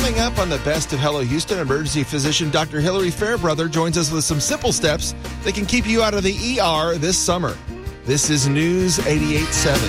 Coming up on the Best of Hello Houston, emergency physician Dr. Hillary Fairbrother joins us with some simple steps that can keep you out of the ER this summer. This is News 88.7.